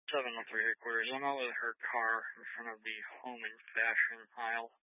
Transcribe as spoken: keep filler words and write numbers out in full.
seven one three headquarters. I'm out with her car in front of the home and fashion aisle.